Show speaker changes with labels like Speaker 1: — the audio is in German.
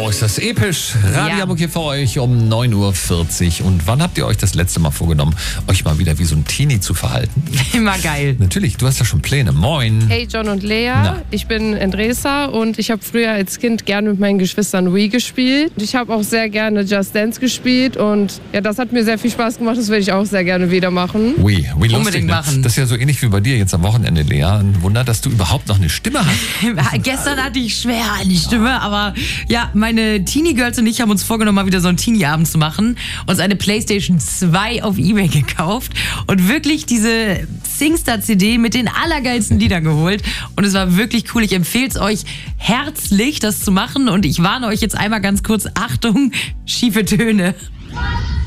Speaker 1: Wow, ist das episch. Radio Hamburg hier für euch um 9.40 Uhr. Und wann habt ihr euch das letzte Mal vorgenommen, euch mal wieder wie so ein Teenie zu verhalten?
Speaker 2: Immer geil.
Speaker 1: Natürlich, du hast ja schon Pläne. Moin.
Speaker 3: Hey John und Lea, ich bin Andresa und ich habe früher als Kind gerne mit meinen Geschwistern Wii gespielt. Ich habe auch sehr gerne Just Dance gespielt und ja, das hat mir sehr viel Spaß gemacht. Das werde ich auch sehr gerne wieder machen.
Speaker 1: Wii lustig,
Speaker 2: Unbedingt
Speaker 1: ne?
Speaker 2: machen.
Speaker 1: Das ist ja so ähnlich wie bei dir jetzt am Wochenende, Lea. Ein Wunder, dass du überhaupt noch eine Stimme hast.
Speaker 2: Gestern hatte ich schwer eine Stimme, aber ja, meine Teenie-Girls und ich haben uns vorgenommen, mal wieder so einen Teenie-Abend zu machen. Uns eine PlayStation 2 auf eBay gekauft und wirklich diese SingStar-CD mit den allergeilsten Liedern geholt. Und es war wirklich cool. Ich empfehle es euch herzlich, das zu machen. Und ich warne euch jetzt einmal ganz kurz, Achtung, schiefe Töne.